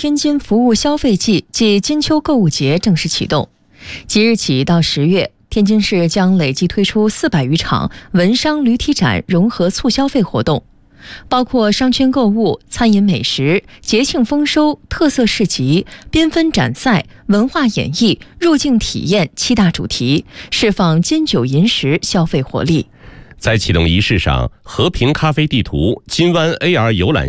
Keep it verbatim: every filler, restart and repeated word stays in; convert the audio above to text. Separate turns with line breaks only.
天津服务消费季暨金秋购物节正式启动。即日起到十月，天津市将累计推出四百余场文商驴蹄展融合促消费活动，包括商圈购物、餐饮美食、节庆丰收、特色市集、缤纷展赛、文化演绎、入境体验七大主题，释放金九银十消费活力。
在启动仪式上，和平咖啡地图、金湾 A R 游览